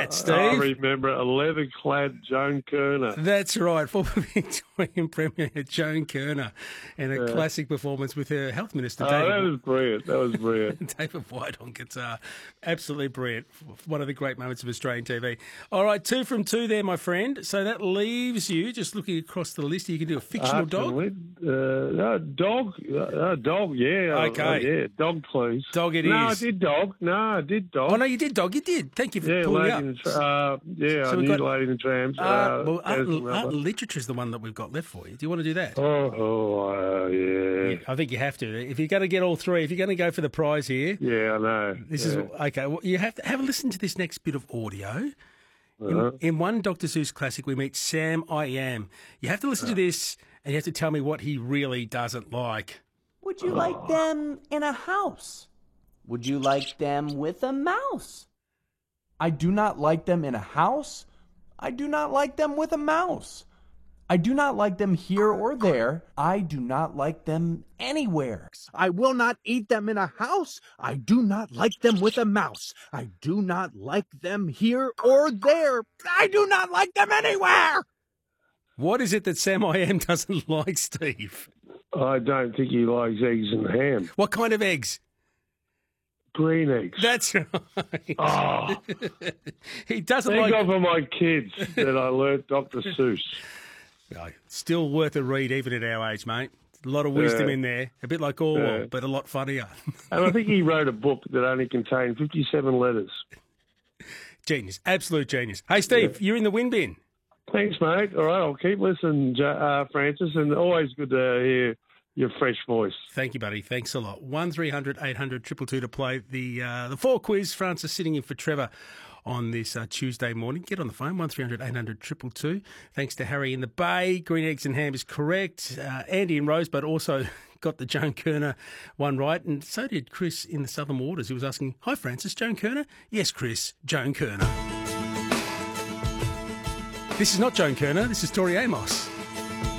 that, Steve? I remember a leather-clad Joan Kerner. That's right, former Victorian Premier Joan Kerner, and a classic performance with her Health Minister, David. That was brilliant. That was brilliant. David White on guitar. Absolutely brilliant. One of the great moments of Australian TV. All right, 2 from 2 there, my friend. So that leaves you, just looking across the list, you can do a fictional dog. Dog, yeah. Okay. Dog, please. Dog it No, is. I did dog. Oh, no, you did dog. You did. Thank you for pulling up. I knew Lady and the Trams. Art and Literature is the one that we've got left for you. Do you want to do that? Yeah. I think you have to. If you're going to get all 3, if you're going to go for the prize here. Yeah, I know. This is okay. Well, you have to have a listen to this next bit of audio. In one Dr. Seuss classic, we meet Sam I Am. You have to listen to this, and you have to tell me what he really doesn't like. Would you like them in a house? Would you like them with a mouse? I do not like them in a house. I do not like them with a mouse. I do not like them here or there. I do not like them anywhere. I will not eat them in a house. I do not like them with a mouse. I do not like them here or there. I do not like them anywhere. What is it that Sam I Am doesn't like, Steve? I don't think he likes eggs and ham. What kind of eggs? Green eggs. That's right. Oh. He doesn't Thank like... God for my kids that I learnt Dr. Seuss. Still worth a read even at our age, mate. A lot of wisdom in there. A bit like Orwell, but a lot funnier. And I think he wrote a book that only contained 57 letters. Genius. Absolute genius. Hey, Steve, you're in the win bin. Thanks, mate. All right, I'll keep listening, Francis, and always good to hear your fresh voice. Thank you, buddy. Thanks a lot. 1300 800 222 to play the 4 quiz. Francis sitting in for Trevor on this Tuesday morning. Get on the phone, 1300 800 222. Thanks to Harry in the Bay. Green eggs and ham is correct. Andy in Rosebud also got the Joan Kerner one right, and so did Chris in the Southern Waters, who was asking, hi, Francis, Joan Kerner? Yes, Chris, Joan Kerner. This is not Joan Kerner, this is Tori Amos.